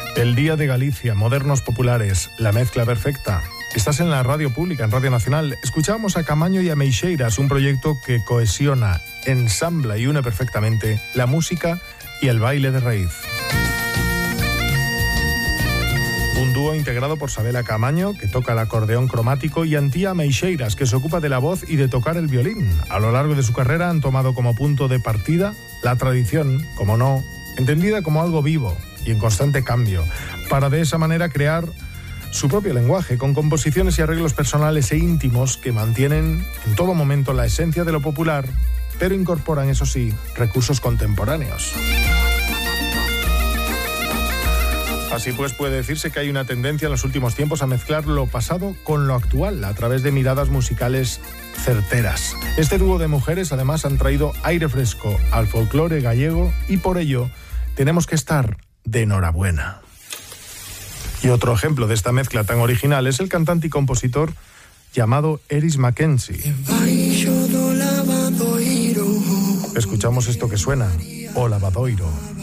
El Día de Galicia, modernos populares, la mezcla perfecta. Estás en la radio pública, en Radio Nacional. Escuchamos a Camaño y a Meixeiras, un proyecto que cohesiona, ensambla y une perfectamente la música y el baile de raíz. Un dúo integrado por Sabela Camaño, que toca el acordeón cromático, y Antía Meixeiras, que se ocupa de la voz y de tocar el violín. A lo largo de su carrera han tomado como punto de partida la tradición, como no, entendida como algo vivo y en constante cambio, para de esa manera crear su propio lenguaje, con composiciones y arreglos personales e íntimos que mantienen en todo momento la esencia de lo popular, pero incorporan, eso sí, recursos contemporáneos. Así pues, puede decirse que hay una tendencia en los últimos tiempos a mezclar lo pasado con lo actual, a través de miradas musicales certeras. Este dúo de mujeres, además, han traído aire fresco al folclore gallego y por ello tenemos que estar de enhorabuena. Y otro ejemplo de esta mezcla tan original es el cantante y compositor llamado Eris Mackenzie. Escuchamos esto que suena, O Lavadoiro.